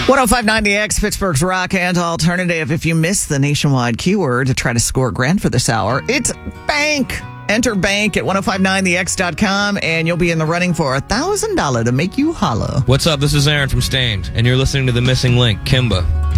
1059 The X, Pittsburgh's rock and alternative. If you missed the nationwide keyword to try to score $1,000 for this hour, it's bank. Enter bank at 1059thex.com and you'll be in the running for $1,000 to make you holla. What's up? This is Aaron from Stained, and you're listening to The Missing Link, Kimba.